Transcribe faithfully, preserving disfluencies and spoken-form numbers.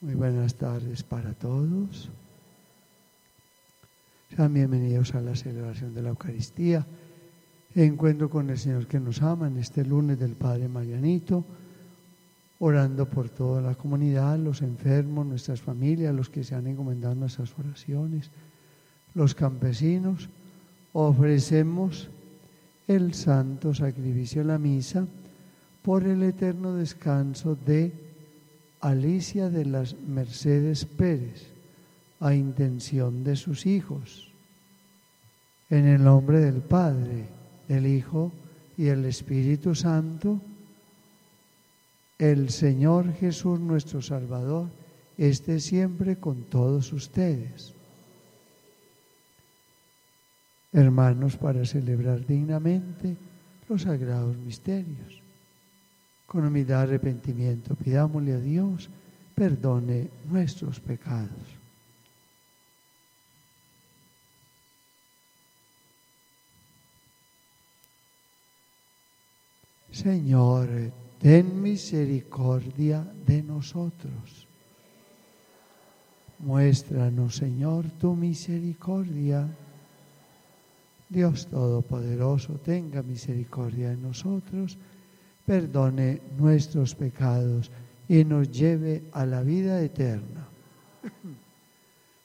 Muy buenas tardes para todos. Sean bienvenidos a la celebración de la Eucaristía, encuentro con el Señor que nos ama en este lunes del Padre Marianito, orando por toda la comunidad, los enfermos, nuestras familias, los que se han encomendado nuestras oraciones, los campesinos. Ofrecemos el santo sacrificio de la misa por el eterno descanso de Alicia de las Mercedes Pérez, a intención de sus hijos. En el nombre del Padre, del Hijo y del Espíritu Santo, el Señor Jesús nuestro Salvador esté siempre con todos ustedes. Hermanos, para celebrar dignamente los sagrados misterios, con humildad y arrepentimiento, pidámosle a Dios perdone nuestros pecados. Señor, ten misericordia de nosotros. Muéstranos, Señor, tu misericordia. Dios Todopoderoso, tenga misericordia de nosotros, perdone nuestros pecados y nos lleve a la vida eterna.